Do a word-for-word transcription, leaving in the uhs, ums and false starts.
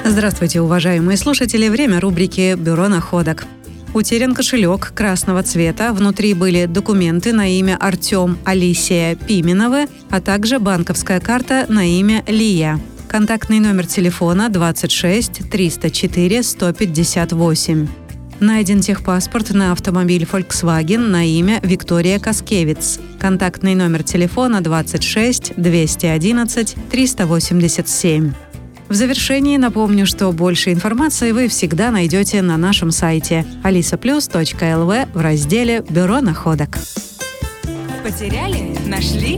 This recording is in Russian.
Здравствуйте, уважаемые слушатели. Время рубрики «Бюро находок». Утерян кошелек красного цвета. Внутри были документы на имя Артем Алисия Пименовы, а также банковская карта на имя Лия. Контактный номер телефона двадцать шесть триста четыре сто пятьдесят восемь. Найден техпаспорт на автомобиль Volkswagen на имя Виктория Каскевиц. Контактный номер телефона двадцать шесть двести одиннадцать триста восемьдесят семь. В завершении напомню, что больше информации вы всегда найдете на нашем сайте алиса плюс точка эл ви в разделе «Бюро находок». Потеряли? Нашли?